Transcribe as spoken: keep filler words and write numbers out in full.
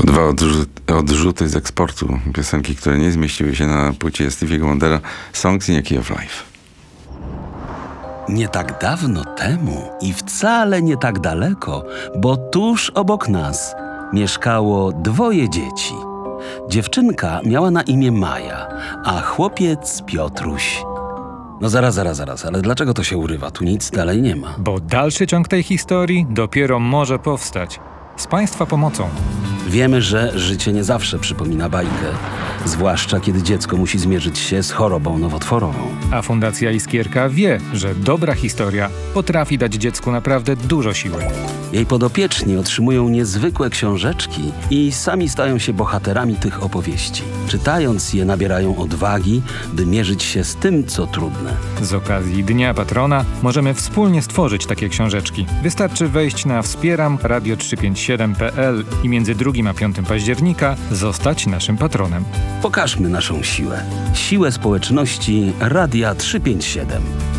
To dwa odrzu- odrzuty z eksportu. Piosenki, które nie zmieściły się na płycie Stevie'ego Wondera, Songs in a Key of Life. Nie tak dawno temu i wcale nie tak daleko, bo tuż obok nas mieszkało dwoje dzieci. Dziewczynka miała na imię Maja, a chłopiec Piotruś. No zaraz, zaraz, zaraz, ale dlaczego to się urywa? Tu nic dalej nie ma. Bo dalszy ciąg tej historii dopiero może powstać. Z Państwa pomocą. Wiemy, że życie nie zawsze przypomina bajkę, zwłaszcza kiedy dziecko musi zmierzyć się z chorobą nowotworową. A Fundacja Iskierka wie, że dobra historia potrafi dać dziecku naprawdę dużo siły. Jej podopieczni otrzymują niezwykłe książeczki i sami stają się bohaterami tych opowieści. Czytając je nabierają odwagi, by mierzyć się z tym, co trudne. Z okazji Dnia Patrona możemy wspólnie stworzyć takie książeczki. Wystarczy wejść na wspieram radio trzysta pięćdziesiąt siedem kropka p l i między drugim a piątym października zostać naszym patronem. Pokażmy naszą siłę. Siłę społeczności Radia trzysta pięćdziesiąt siedem.